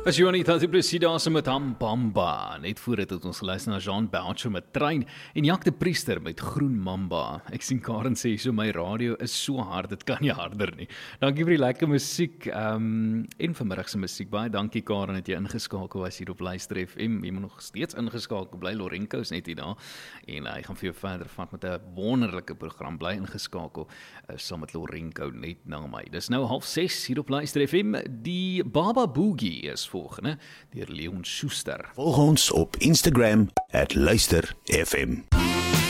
As Juanita die president met Hambamba, net voor dit het ons geluister na Jean Boucher met Trein en Jak de Priester met Groen Mamba. Ek sien Karen sê so, my radio is so hard, dit kan nie harder nie. Dankie vir die lekker musiek en vanmiddag se musiek. Baie dankie Karen dat jy ingeskakel was hier op Luister FM. Jy moet nog steeds ingeskakel bly, Lorenko is net hier daar en hy gaan vir jou verder vat met 'n wonderlike program. Bly ingeskakel saam met Lorenko net na my. Dis nou 5:30 hier op Luister FM. Die Baba Boogie is volgende, deur Leon Schuster. Volg ons op Instagram @luisterfm.